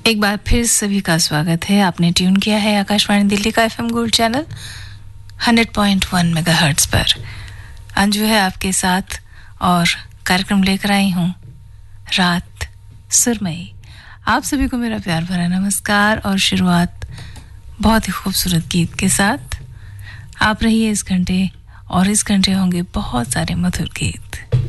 एक बार फिर सभी का स्वागत है। आपने ट्यून किया है आकाशवाणी दिल्ली का एफएम गोल्ड चैनल 100.1 मेगाहर्ट्ज पर। अंजू है आपके साथ और कार्यक्रम लेकर आई हूँ रात सुरमई। आप सभी को मेरा प्यार भरा नमस्कार और शुरुआत बहुत ही खूबसूरत गीत के साथ। आप रहिए इस घंटे और इस घंटे होंगे बहुत सारे मधुर गीत।